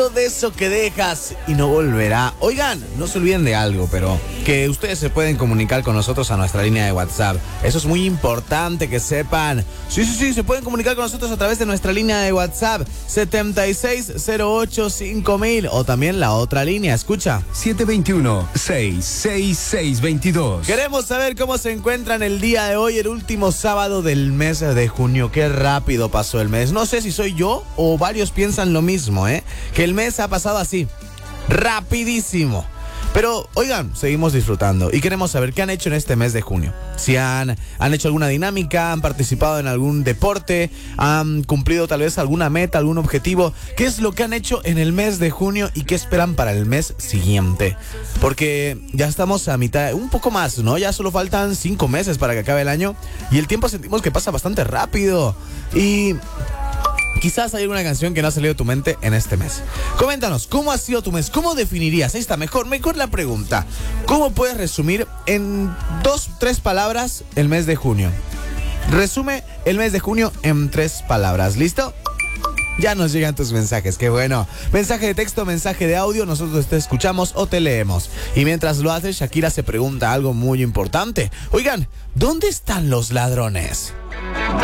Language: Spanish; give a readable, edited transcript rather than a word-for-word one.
hablando de eso que dejas y no volverá. Oigan, no se olviden de algo, pero que ustedes se pueden comunicar con nosotros a nuestra línea de WhatsApp. Eso es muy importante que sepan. Sí, se pueden comunicar con nosotros a través de nuestra línea de WhatsApp 76085000 o también la otra línea, escucha, 721-66622. Queremos saber cómo se encuentran el día de hoy, el último sábado del mes de junio. Qué rápido pasó el mes. No sé si soy yo o varios piensan lo mismo, que el mes ha pasado así, rapidísimo. Pero, oigan, seguimos disfrutando y queremos saber qué han hecho en este mes de junio. Si han hecho alguna dinámica, han participado en algún deporte, han cumplido tal vez alguna meta, algún objetivo. ¿Qué es lo que han hecho en el mes de junio y qué esperan para el mes siguiente? Porque ya estamos a mitad, un poco más, ¿no? Ya solo faltan 5 meses para que acabe el año y el tiempo sentimos que pasa bastante rápido. Y quizás hay alguna canción que no ha salido de tu mente en este mes. Coméntanos, ¿cómo ha sido tu mes? ¿Cómo definirías? Ahí está, mejor la pregunta. ¿Cómo puedes resumir en 2-3 palabras el mes de junio? Resume el mes de junio en 3 palabras. ¿Listo? Ya nos llegan tus mensajes, qué bueno. Mensaje de texto, mensaje de audio, nosotros te escuchamos o te leemos. Y mientras lo haces, Shakira se pregunta algo muy importante. Oigan, ¿dónde están los ladrones?